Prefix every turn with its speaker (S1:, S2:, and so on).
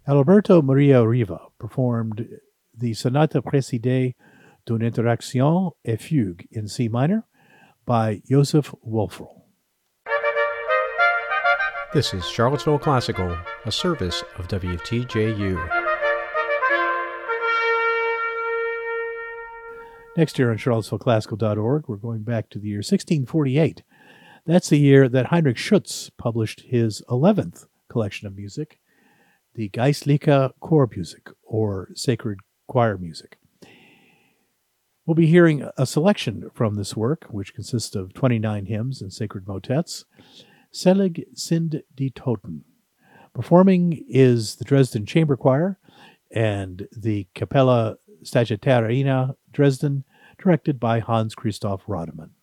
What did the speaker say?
S1: Alberto Maria Riva performed the Sonata Précédée d'une Interaction et Fugue in C minor by Joseph Wolfral.
S2: This is Charlottesville Classical, a service of WTJU.
S1: Next year on charlottesvilleclassical.org, we're going back to the year 1648. That's the year that Heinrich Schütz published his 11th collection of music, the Geistliche Chormusik, or Sacred Choir Music. We'll be hearing a selection from this work, which consists of 29 hymns and sacred motets. Selig sind die Toten. Performing is the Dresden Chamber Choir and the Capella Statutarina Dresden, directed by Hans Christoph Rademann.